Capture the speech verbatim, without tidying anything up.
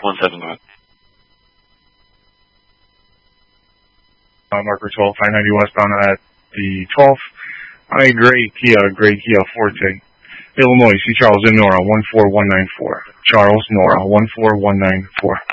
one seven, go ahead. Uh, marker twelve, five ninety westbound at the twelfth. On a gray Kia, gray Kia Forte. Illinois, see Charles in Nora, one four one nine four. Charles, Nora, one four one nine four.